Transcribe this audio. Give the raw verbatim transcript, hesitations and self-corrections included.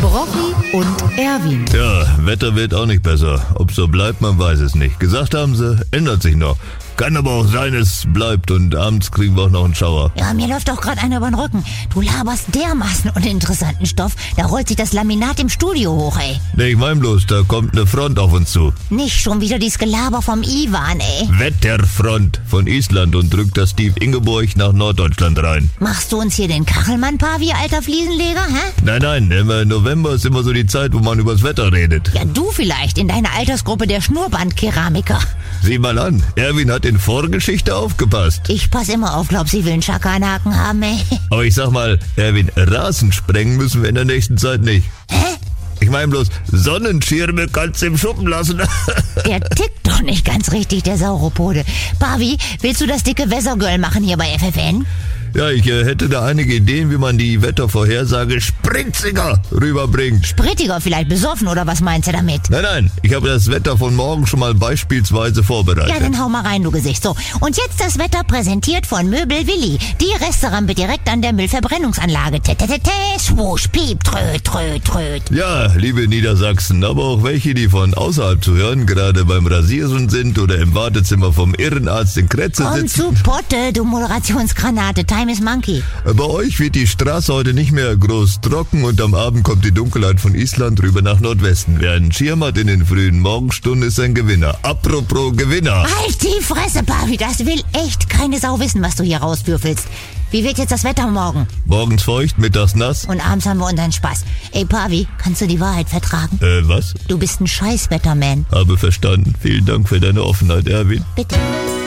Rocky und Erwin. Ja, Wetter wird auch nicht besser. Ob so bleibt, man weiß es nicht. Gesagt haben sie, ändert sich noch. Kann aber auch sein, es bleibt und abends kriegen wir auch noch einen Schauer. Ja, mir läuft auch gerade einer über den Rücken. Du laberst dermaßen uninteressanten Stoff, da rollt sich das Laminat im Studio hoch, ey. Nee, ich mein bloß, da kommt eine Front auf uns zu. Nicht schon wieder dieses Gelaber vom Iwan, ey. Wetterfront von Island und drückt das Steve Ingeborg nach Norddeutschland rein. Machst du uns hier den Kachelmann-Pavi, alter Fliesenleger, hä? Nein, nein, immer November ist immer so die Zeit, wo man übers Wetter redet. Ja, du vielleicht, in deiner Altersgruppe der Schnurrbandkeramiker. Sieh mal an, Erwin hat in Vorgeschichte aufgepasst. Ich pass immer auf, glaub, sie will einen Schakanhaken haben, ey. Aber ich sag mal, Erwin, Rasen sprengen müssen wir in der nächsten Zeit nicht. Hä? Ich mein bloß, Sonnenschirme kannst du im Schuppen lassen. Der tickt doch nicht ganz richtig, der Sauropode. Pavi, willst du das dicke Wesergirl machen hier bei F F N? Ja, ich äh, hätte da einige Ideen, wie man die Wettervorhersage spritziger rüberbringt. Sprittiger vielleicht, besoffen oder was meinst du damit? Nein, nein, ich habe das Wetter von morgen schon mal beispielsweise vorbereitet. Ja, dann hau mal rein, du Gesicht. So, und jetzt das Wetter präsentiert von Möbel Willi. Die Resterampe direkt an der Müllverbrennungsanlage. Tetetetete, swoosh, piep, tröd, tröd, tröd. Ja, liebe Niedersachsen, aber auch welche, die von außerhalb zu hören, gerade beim Rasieren sind oder im Wartezimmer vom Irrenarzt in Kretze Komm sitzen. zu Potte, du Moderationsgranate. Time is monkey. Bei euch wird die Straße heute nicht mehr groß trocken und am Abend kommt die Dunkelheit von Island rüber nach Nordwesten. Wer einen Schirm hat in den frühen Morgenstunden, ist ein Gewinner. Apropos Gewinner. Halt die Fresse, Pavi, das will echt keine Sau wissen, was du hier rauswürfelst. Wie wird jetzt das Wetter morgen? Morgens feucht, mittags nass. Und abends haben wir unseren Spaß. Ey, Pavi, kannst du die Wahrheit vertragen? Äh, was? Du bist ein Scheißwetterman. Habe verstanden. Vielen Dank für deine Offenheit, Erwin. Bitte.